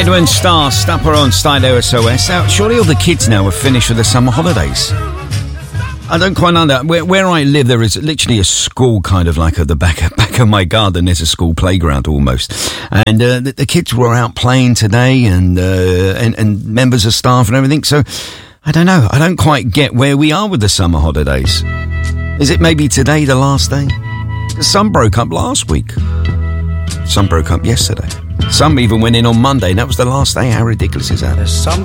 Edwin Starr, Stapper on Style SOS. Now, surely all the kids now have finished with the summer holidays. I don't quite know that. Where I live, there is literally a school kind of like at the back of my garden. There's a school playground almost. And the kids were out playing today and members of staff and everything. So, I don't know. I don't quite get where we are with the summer holidays. Is it maybe today the last day? The sun broke up last week. Some broke up yesterday. Some even went in on Monday. That was the last day. How ridiculous is that?